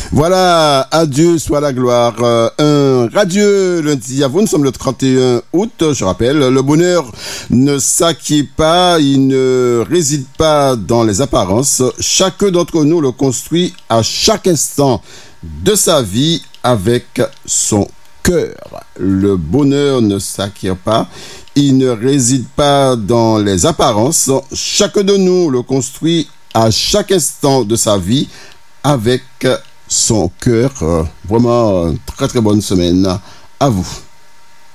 Voilà, à Dieu soit la gloire. Un radieux lundi à vous, nous sommes le 31 août, je rappelle, le bonheur ne s'acquiert pas, il ne réside pas dans les apparences. Chacun d'entre nous le construit à chaque instant de sa vie avec son cœur. Le bonheur ne s'acquiert pas, il ne réside pas dans les apparences. Chacun de nous le construit à chaque instant de sa vie avec son cœur. Vraiment, très très bonne semaine à vous.